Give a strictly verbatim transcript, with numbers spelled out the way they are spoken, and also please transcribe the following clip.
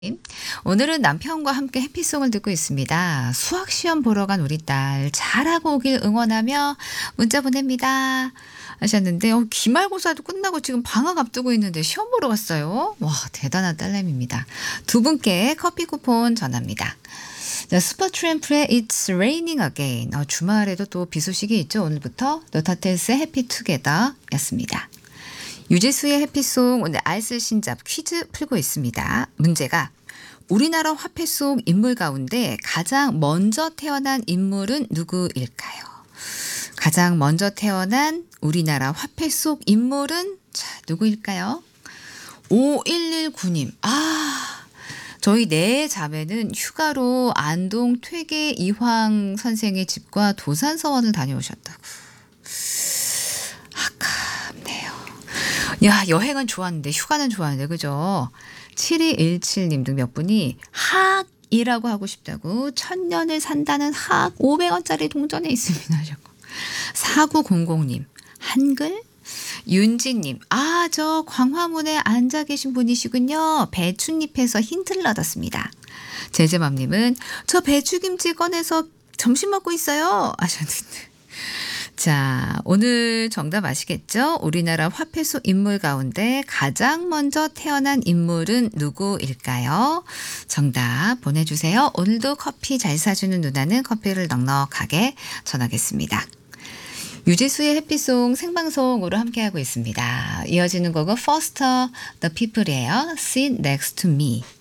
오늘은 남편과 함께 해피송을 듣고 있습니다. 수학 시험 보러 간 우리 딸 잘하고 오길 응원하며 문자 보냅니다. 하셨는데 어, 기말고사도 끝나고 지금 방학 앞두고 있는데 시험 보러 갔어요. 와, 대단한 딸내미입니다. 두 분께 커피 쿠폰 전합니다. 자, 슈퍼트램프의 It's Raining Again. 어, 주말에도 또 비 소식이 있죠. 오늘부터 노타텔스의 해피 투게더 였습니다. 유재수의 해피송 오늘 알쓸 신잡 퀴즈 풀고 있습니다. 문제가 우리나라 화폐 속 인물 가운데 가장 먼저 태어난 인물은 누구일까요? 가장 먼저 태어난 우리나라 화폐 속 인물은 자, 누구일까요? 오일일구 님. 아, 저희 네 자매는 휴가로 안동 퇴계 이황 선생의 집과 도산서원을 다녀오셨다고. 아깝네요. 야, 여행은 좋았는데 휴가는 좋았는데 그죠? 칠이일칠 님 등 몇 분이 학이라고 하고 싶다고 천년을 산다는 학 오백 원짜리 동전에 있습니다 하셨고, 사구공공 님 한글. 윤지님, 아, 저 광화문에 앉아 계신 분이시군요. 배춧잎에서 힌트를 얻었습니다. 제제맘님은 저 배추김치 꺼내서 점심 먹고 있어요 하셨는데, 자, 오늘 정답 아시겠죠? 우리나라 화폐 속 인물 가운데 가장 먼저 태어난 인물은 누구일까요? 정답 보내주세요. 오늘도 커피 잘 사주는 누나는 커피를 넉넉하게 전하겠습니다. 유재수의 해피송 생방송으로 함께하고 있습니다. 이어지는 곡은 Foster the People이에요. Sit Next to Me.